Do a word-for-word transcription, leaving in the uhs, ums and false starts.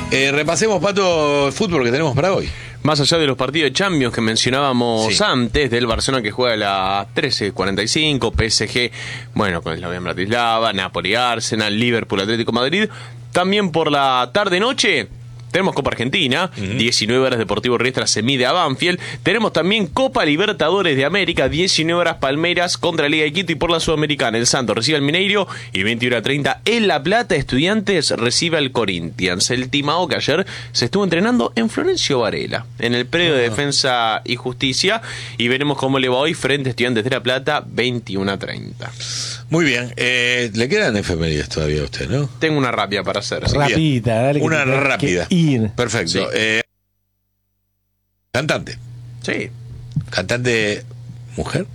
Eh, repasemos, Pato, el fútbol que tenemos para hoy. Más allá de los partidos de Champions que mencionábamos Sí. antes, del Barcelona que juega a las trece cuarenta y cinco, P S G, bueno, con el Slavia Bratislava, Napoli Arsenal, Liverpool Atlético Madrid. También por la tarde-noche tenemos Copa Argentina, uh-huh. diecinueve horas Deportivo Riestra se mide a Banfield. Tenemos también Copa Libertadores de América, diecinueve horas Palmeiras contra Liga de Quito, y por la Sudamericana el Santos recibe al Mineiro y veintiuno a treinta en La Plata Estudiantes recibe al Corinthians. El Timao que ayer se estuvo entrenando en Florencio Varela, en el predio uh-huh. de Defensa y Justicia, y veremos cómo le va hoy frente a Estudiantes de La Plata, veintiuno a treinta. Muy bien, eh, le quedan efemérides todavía a usted, ¿no? Tengo una rápida para hacer. ¿Sí? Rapidita, dale. Una que te- rápida. que ir. Perfecto. Sí. Eh, cantante. Sí. Cantante mujer.